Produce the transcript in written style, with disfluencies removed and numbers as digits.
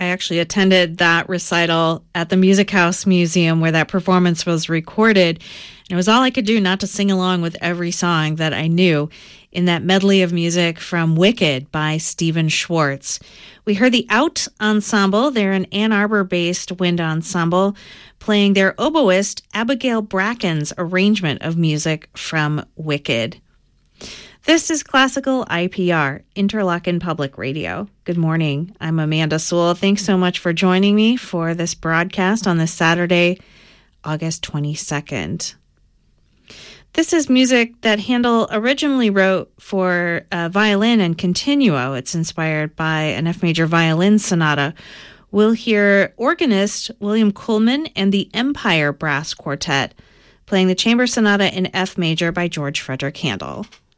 actually attended that recital at the Music House Museum where that performance was recorded. And it was all I could do not to sing along with every song that I knew in that medley of music from Wicked by Stephen Schwartz. We heard the Out Ensemble. They're an Ann Arbor-based wind ensemble playing their oboist Abigail Bracken's arrangement of music from Wicked. This is Classical IPR, Interlochen Public Radio. Good morning. I'm Amanda Sewell. Thanks so much for joining me for this broadcast on this Saturday, August 22nd. This is music that Handel originally wrote for violin and continuo. It's inspired by an F major violin sonata. We'll hear organist William Kuhlmann and the Empire Brass Quartet playing the Chamber Sonata in F major by George Frederick Handel.